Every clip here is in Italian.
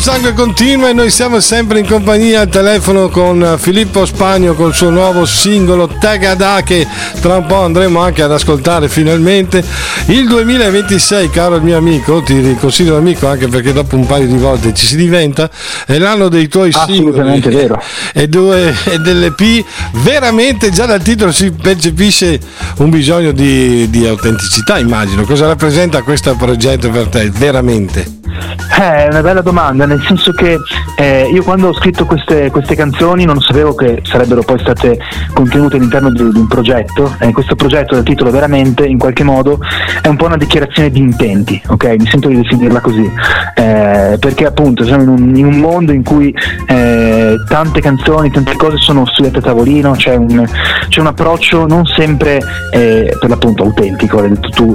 Sangue continua e noi siamo sempre in compagnia al telefono con Filippo Spagno col suo nuovo singolo Tagada, che tra un po' andremo anche ad ascoltare finalmente. Il 2026, caro il mio amico, ti considero amico anche perché dopo un paio di volte ci si diventa, è l'anno dei tuoi singoli. Assolutamente vero. E dell'EP. Veramente già dal titolo si percepisce un bisogno di autenticità, immagino. Cosa rappresenta questo progetto per te, veramente? È una bella domanda, nel senso che io quando ho scritto queste canzoni non sapevo che sarebbero poi state contenute all'interno di un progetto. Questo progetto dal titolo Veramente in qualche modo è un po' una dichiarazione di intenti, ok? Mi sento di definirla così, perché appunto siamo in un mondo in cui tante canzoni, tante cose sono studiate a tavolino, c'è un approccio non sempre per l'appunto autentico, l'hai detto tu,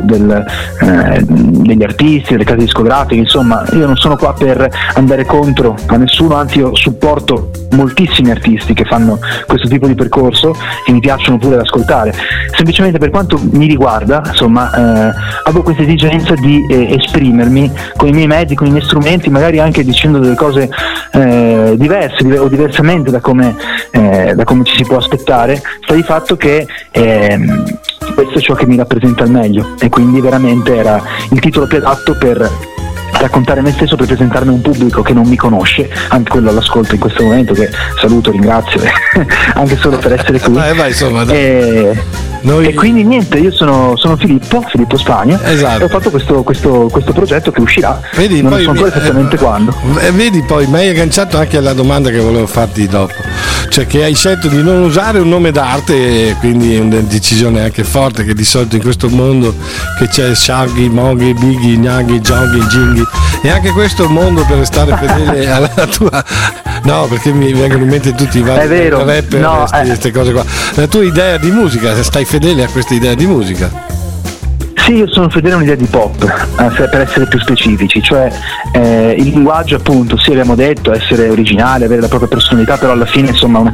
degli artisti, delle case discografiche, insomma. Io non sono qua per andare contro a nessuno, anzi io supporto moltissimi artisti che fanno questo tipo di percorso e mi piacciono pure da ascoltare. Semplicemente per quanto mi riguarda, insomma, avevo questa esigenza di esprimermi con i miei mezzi, con i miei strumenti, magari anche dicendo delle cose diverse o diversamente da come ci si può aspettare. Sta di fatto che questo è ciò che mi rappresenta al meglio, e quindi veramente era il titolo più adatto per raccontare me stesso, per presentarmi a un pubblico che non mi conosce, anche quello all'ascolto in questo momento, che saluto, ringrazio anche solo per essere qui. Vai, insomma, E quindi niente, io sono Filippo Spagna, esatto. E ho fatto questo progetto che uscirà. Vedi, non poi so ancora esattamente quando. Vedi, poi mi hai agganciato anche alla domanda che volevo farti dopo, cioè che hai scelto di non usare un nome d'arte, e quindi è una decisione anche forte, che di solito in questo mondo che c'è Shaggy, Moggy, Biggie, Gnaghi, Jonghi, Jinghi, e anche questo mondo per restare fedele alla tua, no, perché mi vengono in mente tutti i vari rapper, queste cose qua, la tua idea di musica, se stai fedele a questa idea di musica. Sì, io sono fedele a un'idea di pop, per essere più specifici, cioè il linguaggio, appunto, sì, abbiamo detto, essere originale, avere la propria personalità, però alla fine insomma una